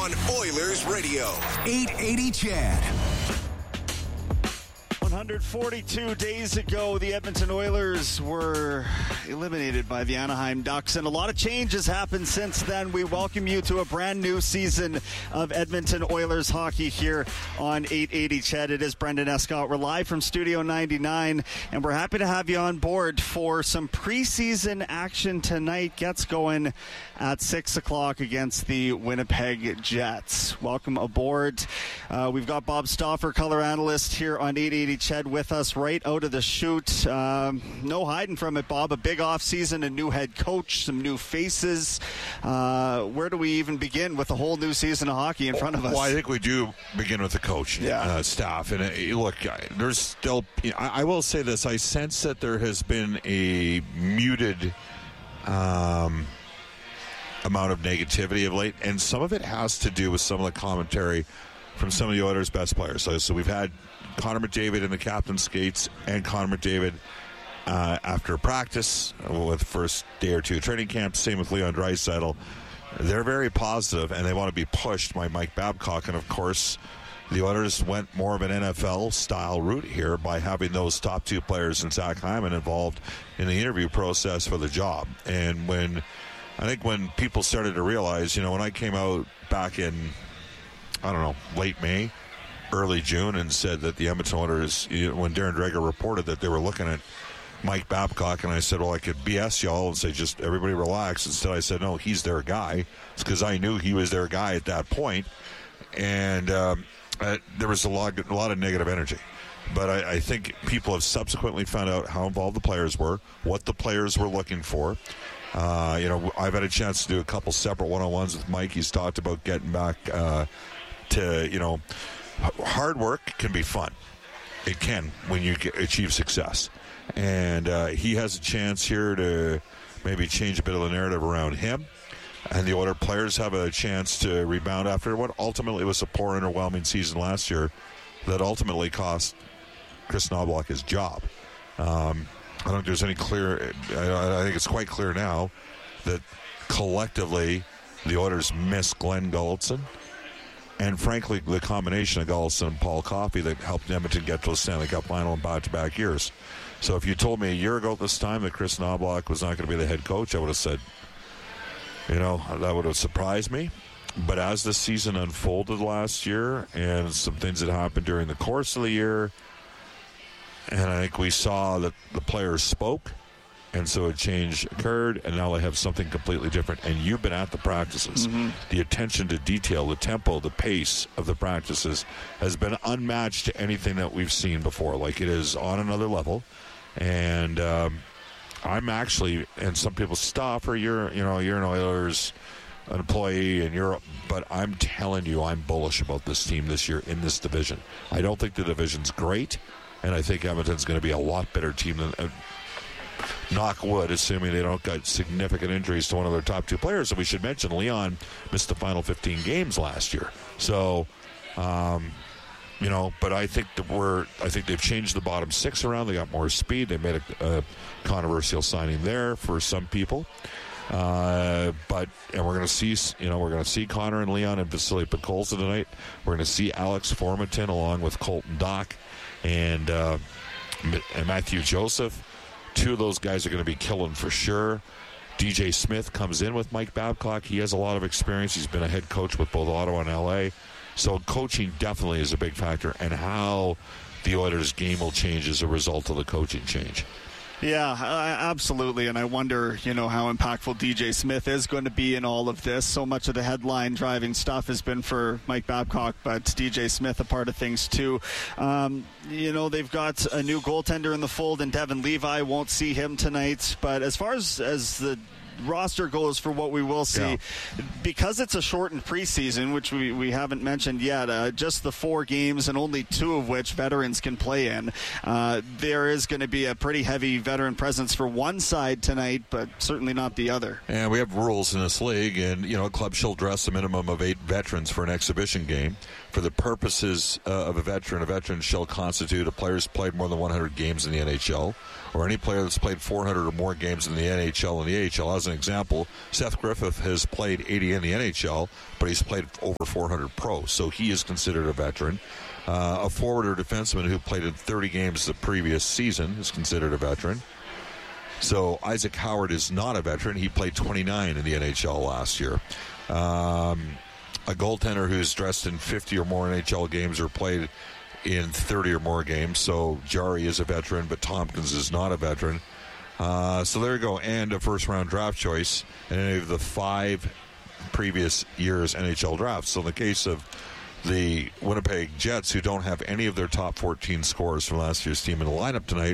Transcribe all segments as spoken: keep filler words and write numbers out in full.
on Oilers Radio. eight eighty C H E D. one hundred forty-two days ago, the Edmonton Oilers were eliminated by the Anaheim Ducks, and a lot of changes happened since then. We welcome you to a brand new season of Edmonton Oilers hockey here on eight eighty C H E D. It is Brendan Escott. We're live from Studio ninety-nine, and we're happy to have you on board for some preseason action tonight. Gets going at six o'clock against the Winnipeg Jets. Welcome aboard. Uh, we've got Bob Stauffer, color analyst, here on eight eighty C H E D with us right out of the chute. Um, no hiding from it, Bob. A big off-season, a new head coach, some new faces. Uh, where do we even begin with a whole new season of hockey in front of us? Well, I think we do begin with the coaching yeah. uh, staff. And uh, look, there's still, you know, I, I will say this. I sense that there has been a muted um, amount of negativity of late, and some of it has to do with some of the commentary from some of the Oilers' best players. So, so we've had Connor McDavid in the captain's skates and Connor McDavid uh, after practice with the first day or two of training camp. Same with Leon Draisaitl. They're very positive, and they want to be pushed by Mike Babcock. And, of course, the Oilers went more of an N F L-style route here by having those top two players and Zach Hyman involved in the interview process for the job. And when I think when people started to realize, you know, when I came out back in, I don't know, late May, early June, and said that the Edmonton Oilers, you know, when Darren Dreger reported that they were looking at Mike Babcock, and I said, well, I could B S y'all and say, just everybody relax. Instead, I said, no, he's their guy. It's because I knew he was their guy at that point. And um, uh, there was a lot, a lot of negative energy. But I, I think people have subsequently found out how involved the players were, what the players were looking for. Uh, you know, I've had a chance to do a couple separate one-on-ones with Mike. He's talked about getting back uh, to, you know, hard work can be fun. It can when you get, achieve success. And uh, he has a chance here to maybe change a bit of the narrative around him. And the Oilers players have a chance to rebound after what ultimately was a poor, underwhelming season last year that ultimately cost Chris Knoblauch his job. Um, I don't think there's any clear, I, I think it's quite clear now that collectively the Oilers miss Glenn Gulletson. And frankly, the combination of Gulletson and Paul Coffey that helped Edmonton get to the Stanley Cup final in back-to-back years. So if you told me a year ago at this time that Chris Knoblauch was not going to be the head coach, I would have said, you know, that would have surprised me. But as the season unfolded last year and some things that happened during the course of the year, and I think we saw that the players spoke, and so a change occurred, and now they have something completely different. And you've been at the practices. Mm-hmm. The attention to detail, the tempo, the pace of the practices has been unmatched to anything that we've seen before. Like, it is on another level. And um, I'm actually, and some people, Stauffer, you're, you know, you're an Oilers employee, and you're, but I'm telling you, I'm bullish about this team this year in this division. I don't think the division's great, and I think Edmonton's going to be a lot better team than. Uh, knock wood, assuming they don't got significant injuries to one of their top two players. And we should mention Leon missed the final fifteen games last year. So, um, you know, but I think that we're, I think they've changed the bottom six around. They got more speed. They made a, a controversial signing there for some people. Uh, but, and we're going to see, you know, we're going to see Connor and Leon and Vasily Podkolzin tonight. We're going to see Alex Formenton along with Colton Dock and, uh, and Matthew Joseph. Two of those guys are going to be killing for sure. D J Smith comes in with Mike Babcock. He has a lot of experience. He's been a head coach with both Ottawa and L A. So coaching definitely is a big factor, and how the Oilers' game will change as a result of the coaching change. Yeah, absolutely, and I wonder, you know, how impactful D J Smith is going to be in all of this. So much of the headline-driving stuff has been for Mike Babcock, but D J Smith a part of things too. Um, you know, they've got a new goaltender in the fold, and Devin Levi. Won't see him tonight. But as far as as the roster goes for what we will see, yeah. because it's a shortened preseason, which we, we haven't mentioned yet, uh, just the four games and only two of which veterans can play in, uh, there is going to be a pretty heavy veteran presence for one side tonight, but certainly not the other. And we have rules in this league, and you know, a club shall dress a minimum of eight veterans for an exhibition game. For the purposes uh, of a veteran, a veteran shall constitute a player who's played more than one hundred games in the N H L, or any player that's played four hundred or more games in the N H L and the A H L. As an example, Seth Griffith has played eighty in the N H L, but he's played over four hundred pro, so he is considered a veteran. Uh, a forward or defenseman who played in thirty games the previous season is considered a veteran. So Isaac Howard is not a veteran. He played twenty-nine in the N H L last year. Um, a goaltender who's dressed in fifty or more N H L games or played in thirty or more games. So Jari is a veteran, but Tompkins is not a veteran. Uh, so there you go. And a first-round draft choice in any of the five previous years' N H L drafts. So in the case of the Winnipeg Jets, who don't have any of their top fourteen scorers from last year's team in the lineup tonight,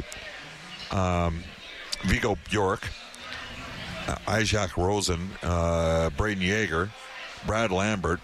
um, Viggo Bjork, uh, Isaac Rosen, uh, Braden Yeager, Brad Lambert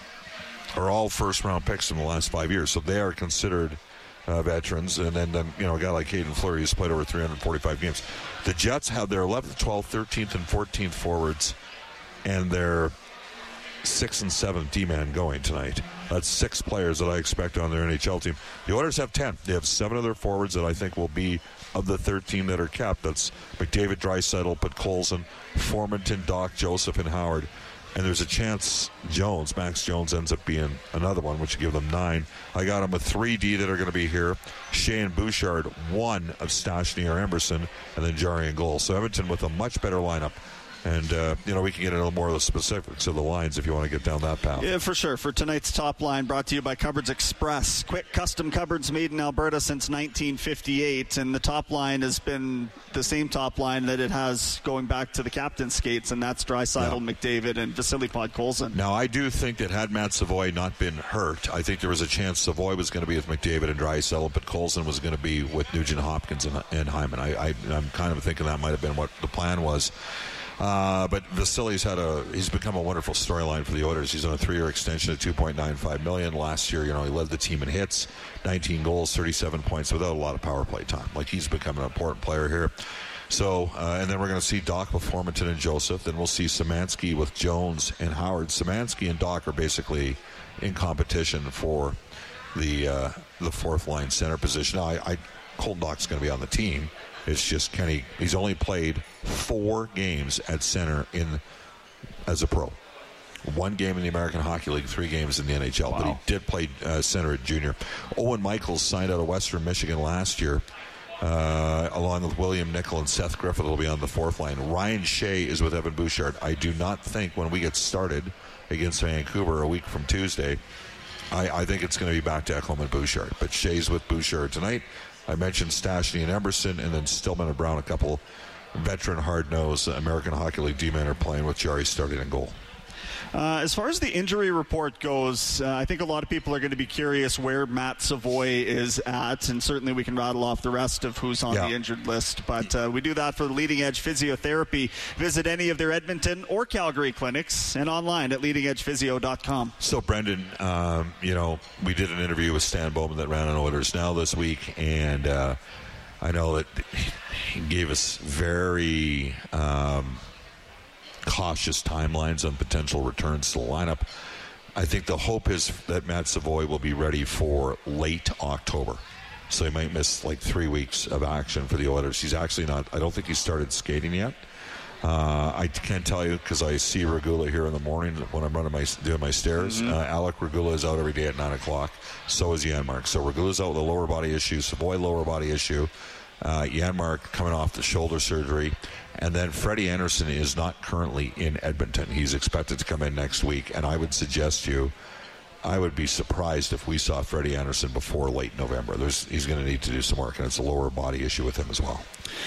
are all first-round picks in the last five years, so they are considered uh, veterans. And then, then, you know, a guy like Hayden Fleury has played over three hundred forty-five games. The Jets have their eleventh, twelfth, thirteenth, and fourteenth forwards, and their sixth and seventh D-man going tonight. That's six players that I expect on their N H L team. The Oilers have ten. They have seven other forwards that I think will be of the thirteen that are kept. That's McDavid, Draisaitl, Podkolzin, Formenton, Doc, Joseph, and Howard. And there's a chance Jones, Max Jones, ends up being another one, which would give them nine. I got them a three D that are going to be here. Shea and Bouchard, one of Stastny or Emerson, and then Jari and goal. So Edmonton with a much better lineup. And, uh, you know, we can get into more of the specifics of the lines if you want to get down that path. Yeah, for sure. For tonight's top line, brought to you by Cupboards Express. Quick custom cupboards made in Alberta since nineteen fifty-eight. And the top line has been the same top line that it has going back to the captain's skates, and that's Draisaitl, yeah. McDavid, and Vasily Podkolzin. Now, I do think that had Matt Savoy not been hurt, I think there was a chance Savoy was going to be with McDavid and Draisaitl, but Colson was going to be with Nugent Hopkins and, and Hyman. I, I, I'm kind of thinking that might have been what the plan was. Uh, but Vasily's had a he's become a wonderful storyline for the Oilers. He's on a three-year extension at two point nine five million dollars. Last year, you know, he led the team in hits, nineteen goals, thirty-seven points without a lot of power play time. Like, he's become an important player here. So, uh, and then we're going to see Doc with Formenton and Joseph. Then we'll see Szymanski with Jones and Howard. Szymanski and Doc are basically in competition for the uh, the fourth line center position. Now, I, I Colton Doc's going to be on the team. It's just Kenny. He's only played four games at center in as a pro. One game in the American Hockey League, three games in the N H L. Wow. But he did play uh, center at junior. Owen Michaels signed out of Western Michigan last year, uh, along with William Nickel and Seth Griffith will be on the fourth line. Ryan Shea is with Evan Bouchard. I do not think when we get started against Vancouver a week from Tuesday, I, I think it's going to be back to Ekholm and Bouchard. But Shea's with Bouchard tonight. I mentioned Stastny and Emerson, and then Stillman and Brown, a couple veteran hard-nosed American Hockey League D-men are playing with Jari starting in goal. Uh, as far as the injury report goes, uh, I think a lot of people are going to be curious where Matt Savoy is at, and certainly we can rattle off the rest of who's on yeah. the injured list. But uh, we do that for the Leading Edge Physiotherapy. Visit any of their Edmonton or Calgary clinics and online at leading edge physio dot com. So, Brendan, um, you know, we did an interview with Stan Bowman that ran on Oilers Now this week, and uh, I know that he gave us very Um, cautious timelines on potential returns to the lineup. I think the hope is that Matt Savoy will be ready for late October. So he might miss like three weeks of action for the Oilers. He's actually not, I don't think he started skating yet. Uh, I can't tell you because I see Regula here in the morning when I'm running my doing my stairs. Mm-hmm. uh, Alec Regula is out every day at nine o'clock. So is Janmark. So Regula's out with a lower body issue. Savoy lower body issue. Uh, Janmark coming off the shoulder surgery. And then Freddie Anderson is not currently in Edmonton. He's expected to come in next week. And I would suggest to you, I would be surprised if we saw Freddie Anderson before late November. There's, he's going to need to do some work, and it's a lower body issue with him as well.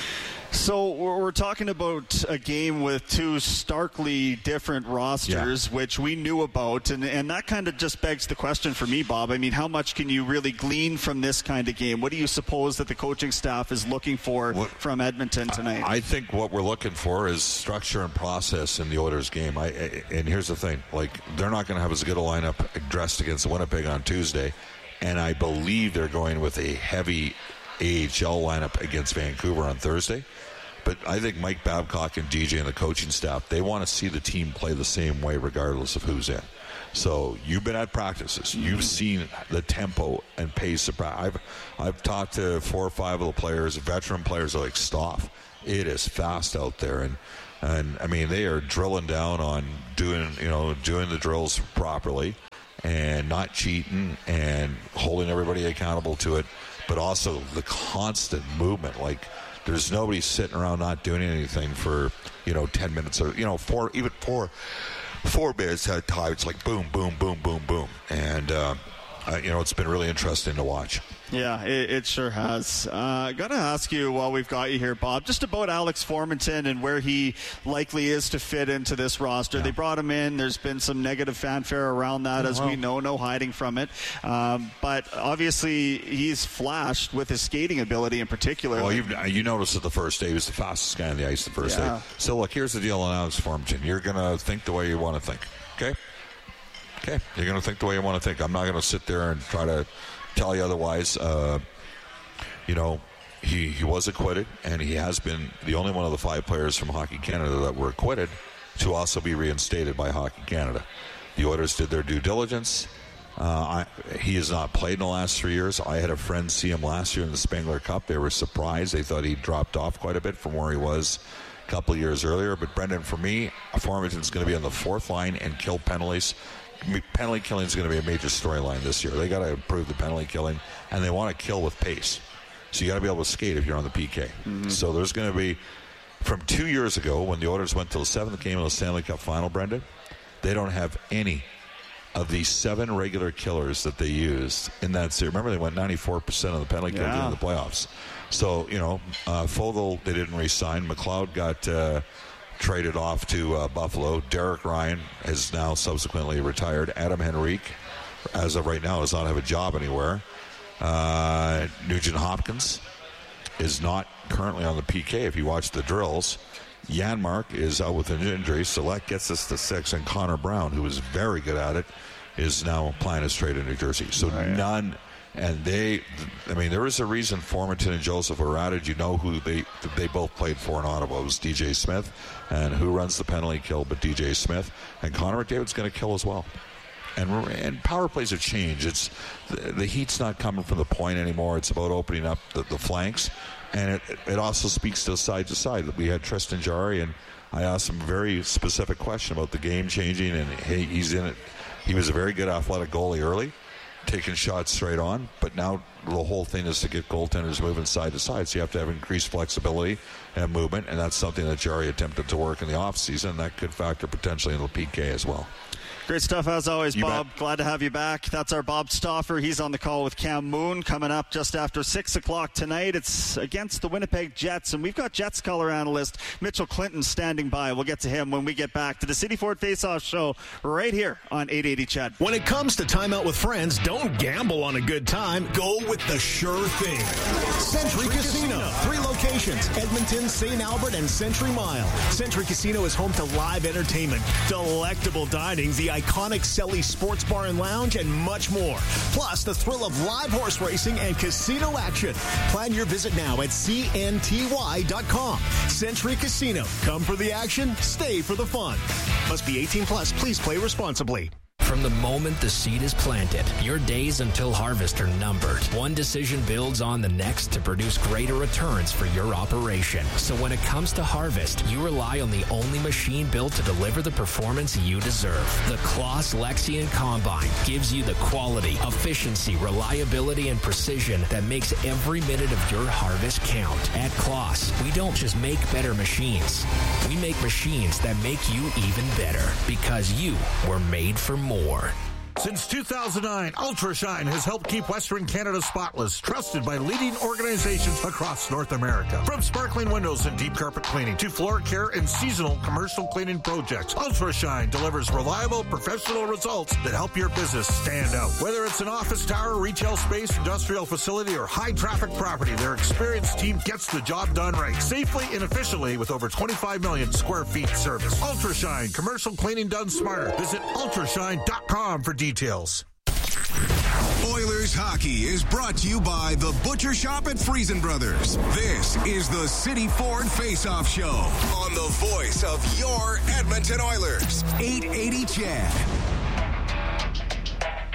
So we're talking about a game with two starkly different rosters, yeah. which we knew about, and, and that kind of just begs the question for me, Bob. I mean, how much can you really glean from this kind of game? What do you suppose that the coaching staff is looking for what, from Edmonton tonight? I think what we're looking for is structure and process in the Oilers game. I, I, and here's the thing, like, they're not going to have as good a lineup dressed against Winnipeg on Tuesday, and I believe they're going with a heavy A H L lineup against Vancouver on Thursday. But I think Mike Babcock and D J and the coaching staff, they want to see the team play the same way regardless of who's in. So you've been at practices. You've seen the tempo and pace of practice. I've, I've talked to four or five of the players, veteran players like Stoff, It is fast out there, and and I mean they are drilling down on doing you know doing the drills properly, and not cheating and holding everybody accountable to it, but also the constant movement. Like there's nobody sitting around not doing anything for you know ten minutes or you know four even four four minutes at a time. It's like boom, boom, boom, boom, boom, and uh, uh, you know it's been really interesting to watch. Yeah, it, it sure has. I uh, got to ask you while we've got you here, Bob, just about Alex Formenton and where he likely is to fit into this roster. Yeah. They brought him in. There's been some negative fanfare around that, oh, as well. we know, no hiding from it. Um, but obviously, he's flashed with his skating ability in particular. Well, you've, you noticed that the first day he was the fastest guy on the ice the first yeah. day. So, look, here's the deal on Alex Formenton. You're going to think the way you want to think, okay? Okay, you're going to think the way you want to think. I'm not going to sit there and try to tell you otherwise. Uh, you know, he, he was acquitted, and he has been the only one of the five players from Hockey Canada that were acquitted to also be reinstated by Hockey Canada. The Oilers did their due diligence. Uh, I, he has not played in the last three years. I had a friend see him last year in the Spengler Cup. They were surprised. They thought he dropped off quite a bit from where he was a couple of years earlier. But, Brendan, for me, Formenton's going to be on the fourth line and kill penalties. Penalty killing is going to be a major storyline this year. They got to improve the penalty killing, and they want to kill with pace. So you got to be able to skate if you're on the P K. Mm-hmm. So there's going to be, from two years ago when the Oilers went to the seventh game of the Stanley Cup Final, Brendan, they don't have any of these seven regular killers that they used in that series. Remember, they went ninety-four percent of the penalty kill yeah. in the playoffs. So, you know, uh, Fogle, they didn't re-sign. McLeod got Uh, traded off to uh, Buffalo. Derek Ryan has now subsequently retired. Adam Henrique, as of right now, does not have a job anywhere. Uh, Nugent Hopkins is not currently on the P K if you watch the drills. Janmark is out with an injury, so that gets us to six. And Connor Brown, who is very good at it, is now applying his trade in New Jersey. So oh, yeah. none... And they, I mean, there is a reason Formenton and Joseph were added. You know who they they both played for in Ottawa. It was D J Smith. And who runs the penalty kill but D J Smith. And Connor McDavid's going to kill as well. And and power plays have changed. It's the, the heat's not coming from the point anymore. It's about opening up the, the flanks. And it, it also speaks to side to side. We had Tristan Jarry, and I asked him a very specific question about the game changing. And hey, he's in it. He was a very good athletic goalie early, taking shots straight on, but now the whole thing is to get goaltenders moving side to side, so you have to have increased flexibility and movement, and that's something that Jarry attempted to work in the offseason. That could factor potentially in the P K as well. Great stuff as always, you Bob. bet. Glad to have you back. That's our Bob Stauffer. He's on the call with Cam Moon coming up just after six o'clock tonight. It's against the Winnipeg Jets, and we've got Jets color analyst Mitchell Clinton standing by. We'll get to him when we get back to the City Ford Face-Off Show right here on eight eighty C H E D. When it comes to time out with friends, don't gamble on a good time. Go with the sure thing. Century Casino. Three locations, Edmonton, Saint Albert, and Century Mile. Century Casino is home to live entertainment, delectable dining, the iconic Selly Sports Bar and Lounge, and much more. Plus, the thrill of live horse racing and casino action. Plan your visit now at C N T Y dot com. Century Casino. Come for the action, stay for the fun. Must be eighteen plus. Please play responsibly. From the moment the seed is planted, your days until harvest are numbered. One decision builds on the next to produce greater returns for your operation. So when it comes to harvest, you rely on the only machine built to deliver the performance you deserve. The Claas Lexion Combine gives you the quality, efficiency, reliability, and precision that makes every minute of your harvest count. At Claas, we don't just make better machines. We make machines that make you even better because you were made for more. Since two thousand nine, UltraShine has helped keep Western Canada spotless, trusted by leading organizations across North America. From sparkling windows and deep carpet cleaning to floor care and seasonal commercial cleaning projects, UltraShine delivers reliable, professional results that help your business stand out. Whether it's an office tower, retail space, industrial facility, or high-traffic property, their experienced team gets the job done right, safely and efficiently with over twenty-five million square feet service. UltraShine, commercial cleaning done smarter. Visit ultrashine dot com for details. Oilers hockey is brought to you by the Butcher Shop at Friesen Brothers. This is the City Ford Face-Off Show on the voice of your Edmonton Oilers. eight eighty C H E D.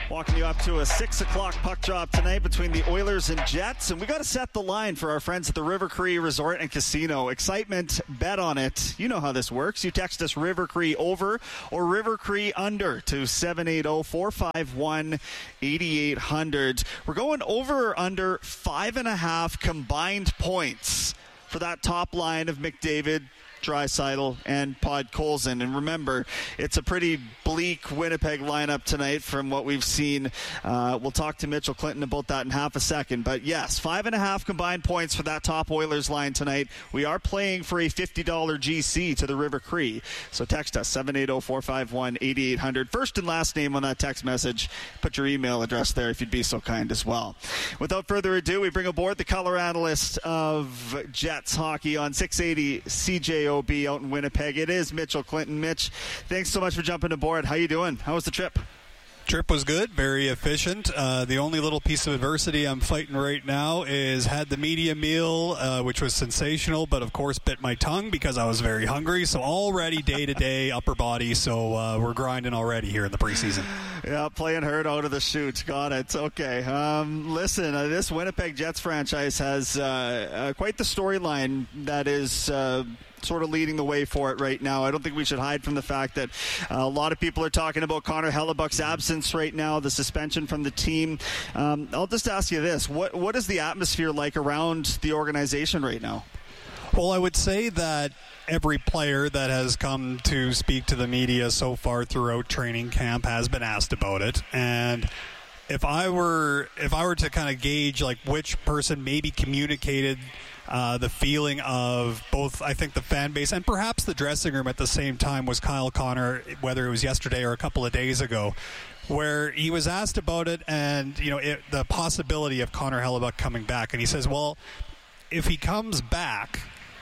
Walking you up to a six o'clock puck drop tonight between the Oilers and Jets. And we got to set the line for our friends at the River Cree Resort and Casino. Excitement, bet on it. You know how this works. You text us River Cree over or River Cree under to seven eight zero, four five one, eight eight zero zero. We're going over or under five and a half combined points for that top line of McDavid, Draisaitl, and Podkolzin. And remember, it's a pretty bleak Winnipeg lineup tonight from what we've seen. Uh, we'll talk to Mitchell Clinton about that in half a second. But yes, five and a half combined points for that top Oilers line tonight. We are playing for a fifty dollars G C to the River Cree. So text us, seven eight zero, four five one, eight eight zero zero. First and last name on that text message. Put your email address there if you'd be so kind as well. Without further ado, we bring aboard the color analyst of Jets hockey on six eighty C J O B out in Winnipeg. It is Mitchell Clinton. Mitch, thanks so much for jumping aboard. How you doing? How was the trip? Trip was good, very efficient. Uh, the only little piece of adversity I'm fighting right now is had the media meal, uh, which was sensational, but of course bit my tongue because I was very hungry. So already day to day upper body. So uh, we're grinding already here in the preseason. Yeah, playing hurt out of the chute. Got it. Okay. Um, listen, uh, this Winnipeg Jets franchise has uh, uh, quite the storyline that is Uh, sort of leading the way for it right now. I don't think we should hide from the fact that uh, a lot of people are talking about Connor Hellebuck's absence right now, the suspension from the team. Um, I'll just ask you this. What What is the atmosphere like around the organization right now? Well, I would say that every player that has come to speak to the media so far throughout training camp has been asked about it. And if I were if I were to kind of gauge like which person maybe communicated Uh, the feeling of both, I think, the fan base and perhaps the dressing room at the same time was Kyle Connor, whether it was yesterday or a couple of days ago, where he was asked about it and, you know, it, the possibility of Connor Hellebuck coming back. And he says, well, if he comes back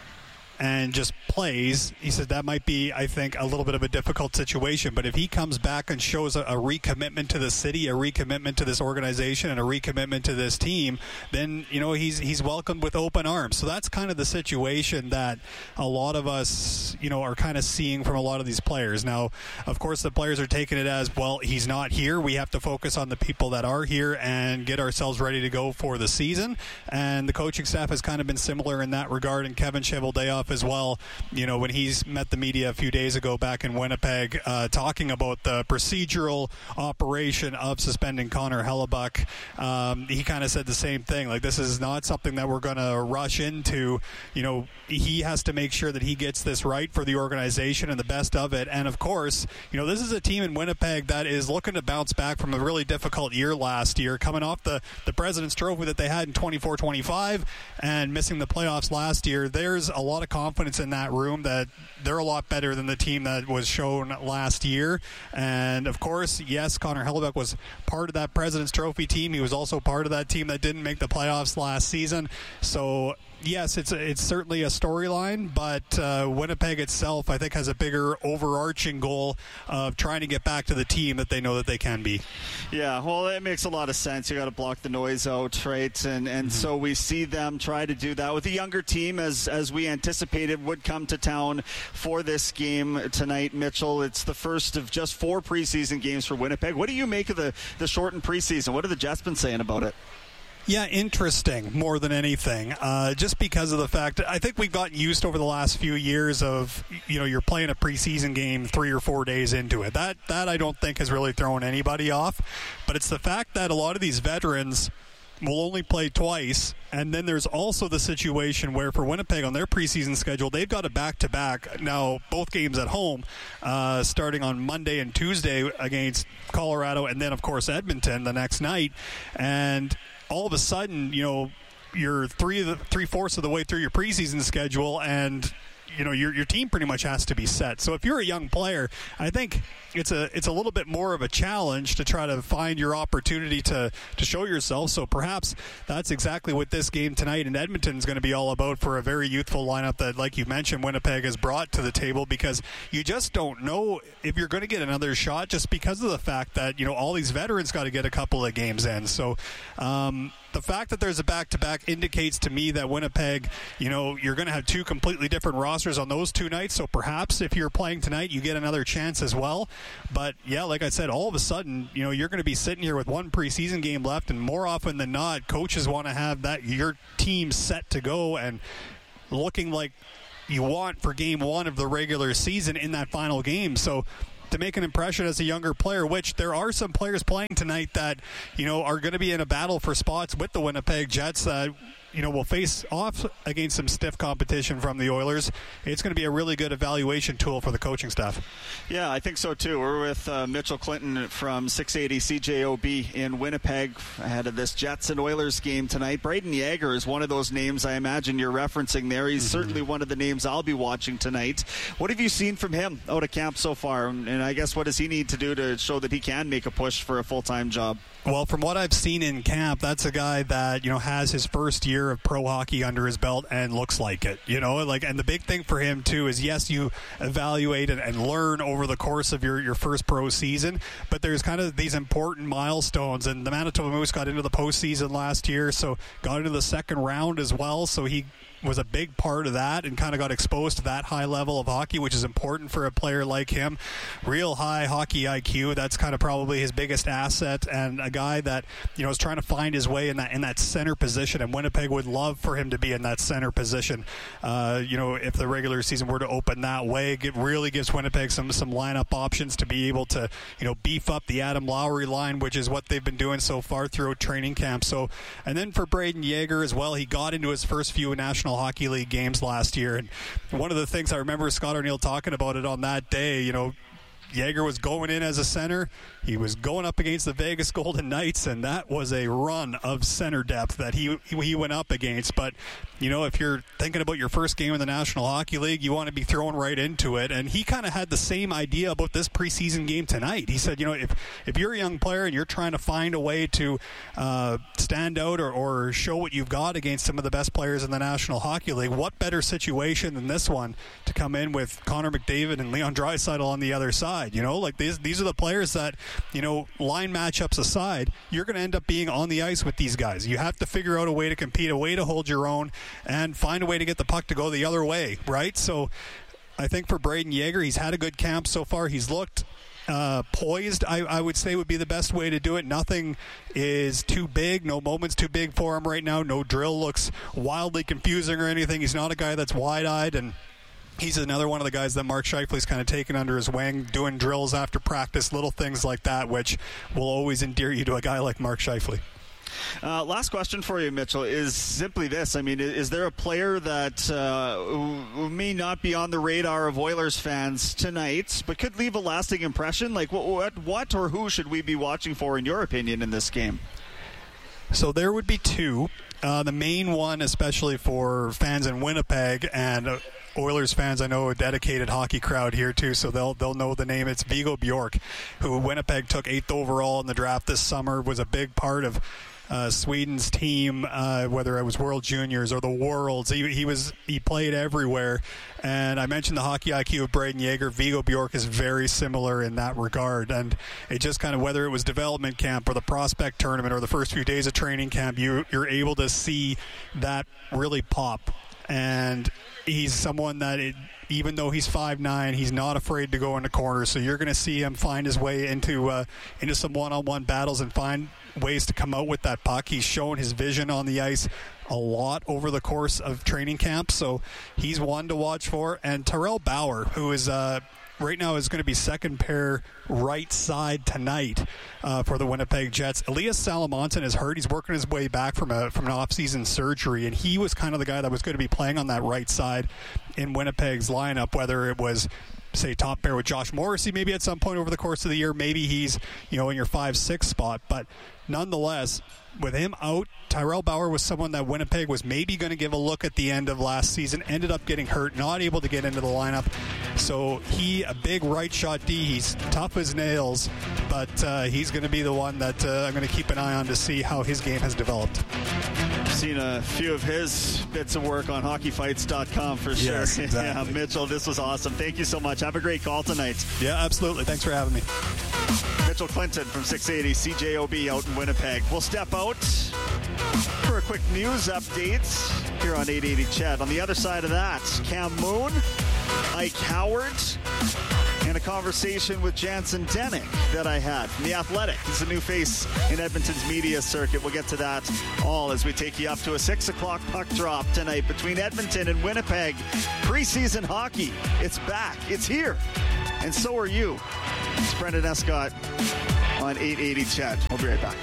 and just plays, he said that might be, I think, a little bit of a difficult situation. But if he comes back and shows a, a recommitment to the city, a recommitment to this organization, and a recommitment to this team, then, you know, he's he's welcomed with open arms. So that's kind of the situation that a lot of us, you know, are kind of seeing from a lot of these players. Now, of course, the players are taking it as, well, he's not here. We have to focus on the people that are here and get ourselves ready to go for the season. And the coaching staff has kind of been similar in that regard, and Kevin Cheveldayoff as well. You know, when he's met the media a few days ago back in Winnipeg, uh, talking about the procedural operation of suspending Connor Hellebuck, um, he kind of said the same thing. Like, this is not something that we're going to rush into. You know, he has to make sure that he gets this right for the organization and the best of it. And of course, you know, this is a team in Winnipeg that is looking to bounce back from a really difficult year last year, coming off the, the President's Trophy that they had in twenty-four twenty-five and missing the playoffs last year. There's a lot of confidence in that room that they're a lot better than the team that was shown last year. And of course, yes, Connor Hellebuck was part of that President's Trophy team. He was also part of that team that didn't make the playoffs last season. So yes, it's a, it's certainly a storyline, but uh, Winnipeg itself, I think, has a bigger overarching goal of trying to get back to the team that they know that they can be. Yeah, well, it makes a lot of sense. You got to block the noise out, right? And and mm-hmm. so we see them try to do that with a younger team, as as we anticipated would come to town for this game tonight. Mitchell, it's the first of just four preseason games for Winnipeg. What do you make of the the shortened preseason? What have the Jets been saying about it? Yeah, interesting more than anything. Uh, just because of the fact, I think we've gotten used over the last few years of, you know, you're playing a preseason game three or four days into it. That that I don't think has really thrown anybody off. But it's the fact that a lot of these veterans will only play twice, and then there's also the situation where for Winnipeg on their preseason schedule, they've got a back-to-back, now both games at home, uh, starting on Monday and Tuesday against Colorado, and then, of course, Edmonton the next night. And all of a sudden, you know, you're three of the, three-fourths of the way through your preseason schedule, and you know your your team pretty much has to be set. So if you're a young player, I think it's a it's a little bit more of a challenge to try to find your opportunity to to show yourself. So perhaps that's exactly what this game tonight in Edmonton is going to be all about for a very youthful lineup that, like you mentioned, Winnipeg has brought to the table, because you just don't know if you're going to get another shot just because of the fact that, you know, all these veterans got to get a couple of games in. So um the fact that there's a back-to-back indicates to me that Winnipeg, you know, you're going to have two completely different rosters on those two nights. So perhaps if you're playing tonight, you get another chance as well. But yeah, like I said, all of a sudden, you know, you're going to be sitting here with one preseason game left, and more often than not, coaches want to have that your team set to go and looking like you want for game one of the regular season in that final game. So to make an impression as a younger player, which there are some players playing tonight that, you know, are going to be in a battle for spots with the Winnipeg Jets that, you know, will face off against some stiff competition from the Oilers. It's going to be a really good evaluation tool for the coaching staff. Yeah, I think so too. We're with uh, Mitchell Clinton from six eighty C J O B in Winnipeg ahead of this Jets and Oilers game tonight. Braden Yager is one of those names I imagine you're referencing there. He's mm-hmm. certainly one of the names I'll be watching tonight. What have you seen from him out of camp so far? And I guess what does he need to do to show that he can make a push for a full-time job? Well, from what I've seen in camp, that's a guy that, you know, has his first year of pro hockey under his belt and looks like it, you know, like, and the big thing for him too is, yes, you evaluate and, and learn over the course of your, your first pro season, but there's kind of these important milestones, and the Manitoba Moose got into the postseason last year, so got into the second round as well, so he was a big part of that and kind of got exposed to that high level of hockey, which is important for a player like him. Real high hockey I Q, that's kind of probably his biggest asset, and a guy that, you know, is trying to find his way in that in that center position, and Winnipeg would love for him to be in that center position. Uh, you know, if the regular season were to open that way, it really gives Winnipeg some some lineup options to be able to, you know, beef up the Adam Lowry line, which is what they've been doing so far throughout training camp. So, and then for Braden Yager as well, he got into his first few National Hockey League games last year, and one of the things I remember Scott O'Neill talking about it on that day, you know, Yager was going in as a center. He was going up against the Vegas Golden Knights, and that was a run of center depth that he he went up against. But, you know, if you're thinking about your first game in the National Hockey League, you want to be thrown right into it. And he kind of had the same idea about this preseason game tonight. He said, you know, if, if you're a young player and you're trying to find a way to uh, stand out or, or show what you've got against some of the best players in the National Hockey League, what better situation than this one to come in with Connor McDavid and Leon Draisaitl on the other side? You know, like these these are the players that, you know, line matchups aside, you're going to end up being on the ice with these guys. You have to figure out a way to compete, a way to hold your own, and find a way to get the puck to go the other way, right? So I think for Braden Yager, he's had a good camp so far. He's looked uh, poised, I, I would say would be the best way to do it. Nothing is too big. No moment's too big for him right now. No drill looks wildly confusing or anything. He's not a guy that's wide-eyed, and he's another one of the guys that Mark Scheifele's kind of taken under his wing, doing drills after practice, little things like that, which will always endear you to a guy like Mark Scheifele. Uh, last question for you, Mitchell, is simply this. I mean, is there a player that uh, who may not be on the radar of Oilers fans tonight, but could leave a lasting impression? Like, what, what, what or who should we be watching for, in your opinion, in this game? So there would be two. Uh, the main one, especially for fans in Winnipeg and uh, Oilers fans, I know a dedicated hockey crowd here too, so they'll they'll know the name. It's Viggo Bjork, who Winnipeg took eighth overall in the draft this summer, was a big part of uh, Sweden's team, uh, whether it was World Juniors or the Worlds. He, he was he played everywhere. And I mentioned the hockey I Q of Braden Yager. Viggo Bjork is very similar in that regard. And it just kind of, whether it was development camp or the prospect tournament or the first few days of training camp, you, you're able to see that really pop. And he's someone that, it, even though he's five nine, he's not afraid to go into corners. So you're going to see him find his way into uh, into some one-on-one battles and find ways to come out with that puck. He's shown his vision on the ice a lot over the course of training camp, so he's one to watch for. And Terrell Bauer, who is uh, right now is going to be second pair right side tonight uh, for the Winnipeg Jets. Elias Salamonson is hurt. He's working his way back from a from an off-season surgery, and he was kind of the guy that was going to be playing on that right side in Winnipeg's lineup, whether it was, say, top pair with Josh Morrissey maybe at some point over the course of the year. Maybe he's, you know, in your five six spot. But nonetheless, with him out, Tyrell Bauer was someone that Winnipeg was maybe going to give a look at the end of last season, ended up getting hurt, not able to get into the lineup. So he, a big right shot D, he's tough as nails, but uh, he's going to be the one that uh, I'm going to keep an eye on to see how his game has developed. I've seen a few of his bits of work on hockey fights dot com for sure. Yes, exactly. Yeah, Mitchell, this was awesome. Thank you so much. Have a great call tonight. Yeah, absolutely. Thanks for having me. Mitchell Clinton from six eighty C J O B out in Winnipeg. We'll step out. for a quick news update here on eight eighty Ched. On the other side of that, Cam Moon, Ike Howard, and a conversation with Jansen Denning that I had from The Athletic. He's a new face in Edmonton's media circuit. We'll get to that all as we take you up to a six o'clock puck drop tonight between Edmonton and Winnipeg. Preseason hockey, it's back, it's here, and so are you. It's Brendan Escott on eight eighty Ched. We'll be right back.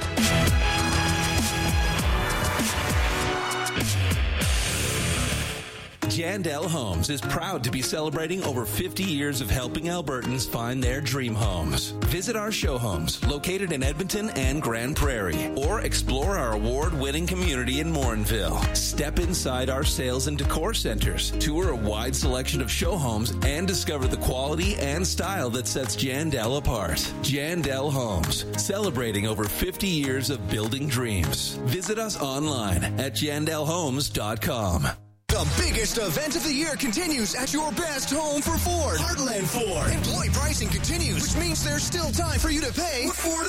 Jandel Homes is proud to be celebrating over fifty years of helping Albertans find their dream homes. Visit our show homes located in Edmonton and Grand Prairie, or explore our award-winning community in Morinville. Step inside our sales and decor centers, tour a wide selection of show homes, and discover the quality and style that sets Jandel apart. Jandel Homes, celebrating over fifty years of building dreams. Visit us online at jandel homes dot com. The biggest event of the year continues at your best home for Ford. Heartland Ford. Employee pricing continues, which means there's still time for you to pay what Ford